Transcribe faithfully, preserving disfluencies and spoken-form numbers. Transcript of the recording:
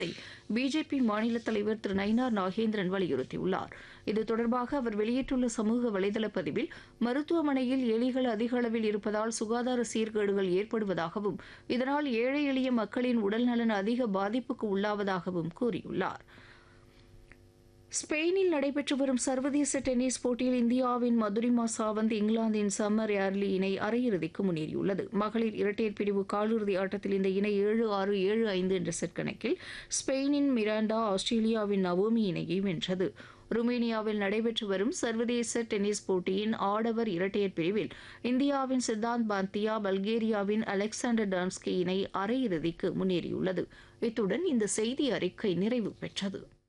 BJP மாநில தலைவர் திரு நயினார் நாகேந்திரன் வலியுறுத்தியுள்ளார். இது தொடர்பாக அவர் வெளியிட்டுள்ள சமூக வலைதள பதிவில், மருத்துவமனையில் எலிகள் அதிக அளவில் இருப்பதால் சுகாதார சீர்கேடுகள் ஏற்படுவதாகவும், இதனால் ஏழை எளிய மக்களின் உடல்நலன் அதிக பாதிப்புக்கு உள்ளாவதாகவும் கூறியுள்ளார். ஸ்பெயினில் நடைபெற்று வரும் சர்வதேச டென்னிஸ் போட்டியில் இந்தியாவின் மதுரிமா சாவந்த் இங்கிலாந்தின் சம்மர் ஏர்லி இணை அரையிறுதிக்கு முன்னேறியுள்ளது. மகளிர் இரட்டையர் பிரிவு காலிறுதி ஆட்டத்தில் இந்த இணை ஏழு ஆறு ஏழு ஐந்து என்ற செட் கணக்கில் ஸ்பெயினின் மிராண்டா ஆஸ்திரேலியாவின் நவோமி இணையை வென்றது. ருமேனியாவில் நடைபெற்று வரும் சர்வதேச டென்னிஸ் போட்டியின் ஆடவர் இரட்டையர் பிரிவில் இந்தியாவின் சித்தாந்த் பாந்தியா பல்கேரியாவின் அலெக்சாண்டர் டான்ஸ்கி இணை அரையிறுதிக்கு முன்னேறியுள்ளது. இத்துடன் இந்த செய்தி அறிக்கை நிறைவு பெற்றது.